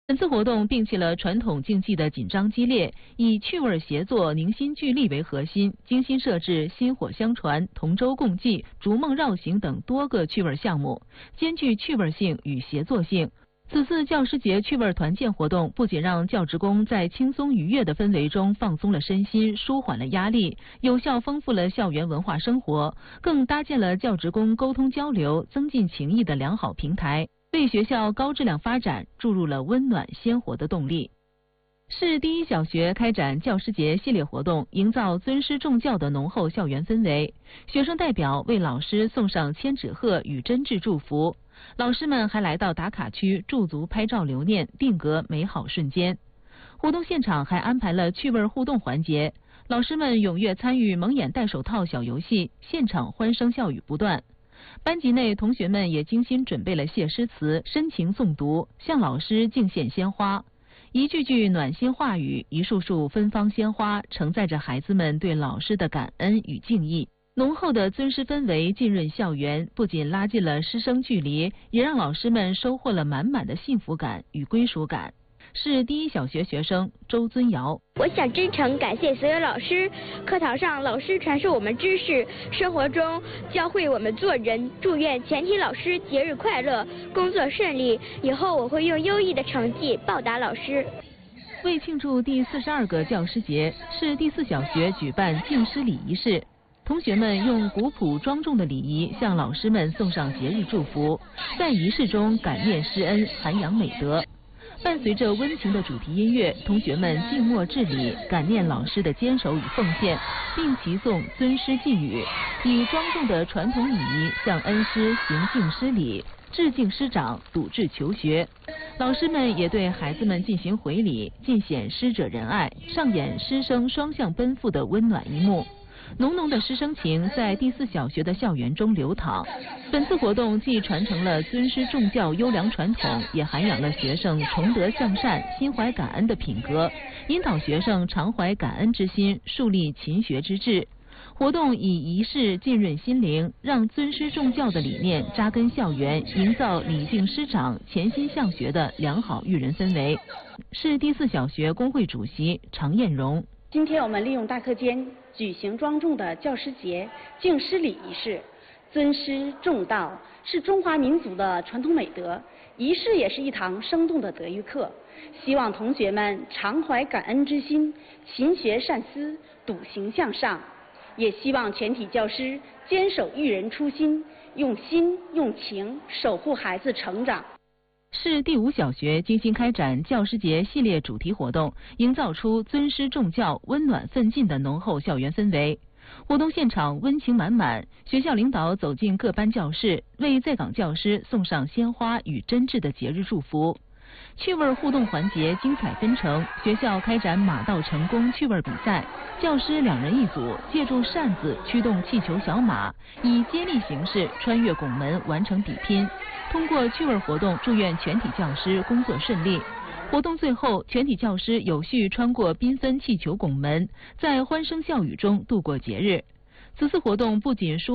本次活动摒弃了传统竞技的紧张激烈，以趣味协作、凝心聚力为核心，精心设置薪火相传、同舟共济、逐梦绕行等多个趣味项目，兼具趣味性与协作性。此次教师节趣味团建活动，不仅让教职工在轻松愉悦的氛围中放松了身心，舒缓了压力，有效丰富了校园文化生活，更搭建了教职工沟通交流、增进情谊的良好平台，为学校高质量发展注入了温暖鲜活的动力。市第一小学开展教师节系列活动，营造尊师重教的浓厚校园氛围。学生代表为老师送上千纸鹤与真挚祝福，老师们还来到打卡区驻足拍照留念，定格美好瞬间。活动现场还安排了趣味互动环节，老师们踊跃参与蒙眼戴手套小游戏，现场欢声笑语不断。班级内同学们也精心准备了谢诗词，深情诵读，向老师敬献鲜花。一句句暖心话语，一束束芬芳鲜花，承载着孩子们对老师的感恩与敬意。浓厚的尊师氛围浸润校园，不仅拉近了师生距离，也让老师们收获了满满的幸福感与归属感。市第一小学学生周尊尧： 我想真诚感谢所有老师，课堂上老师传授我们知识，生活中教会我们做人。祝愿全体老师节日快乐，工作顺利。以后我会用优异的成绩报答老师。 为庆祝第42个教师节，市第4小学举办敬师礼仪式。同学们用古朴庄重的礼仪向老师们送上节日祝福，在仪式中感念师恩，涵养美德。伴随着温情的主题音乐，同学们静默致礼，感念老师的坚守与奉献，并齐诵尊师寄语，以庄重的传统礼仪向恩师行敬师礼，致敬师长，笃志求学。老师们也对孩子们进行回礼，尽显师者仁爱，上演师生双向奔赴的温暖一幕。浓浓的师生情在第4小学的校园中流淌。本次活动既传承了尊师重教优良传统，也涵养了学生崇德向善、心怀感恩的品格，引导学生常怀感恩之心，树立勤学之志。活动以仪式浸润心灵，让尊师重教的理念扎根校园，营造礼敬师长、潜心向学的良好育人氛围。市第4小学工会主席常艳荣： 今天我们利用大课间举行庄重的教师节敬师礼仪式。尊师重道是中华民族的传统美德，仪式也是一堂生动的德育课。希望同学们常怀感恩之心，勤学善思，笃行向上。也希望全体教师坚守育人初心，用心用情守护孩子成长。 市第5小学精心开展教师节系列主题活动，营造出尊师重教、温暖奋进的浓厚校园氛围。活动现场温情满满，学校领导走进各班教室，为在岗教师送上鲜花与真挚的节日祝福。趣味互动环节精彩纷呈，学校开展马到成功趣味比赛，教师2人一组，借助扇子驱动气球小马，以接力形式穿越拱门完成比拼。通过趣味活动，祝愿全体教师工作顺利。活动最后，全体教师有序穿过缤纷气球拱门，在欢声笑语中度过节日。此次活动不仅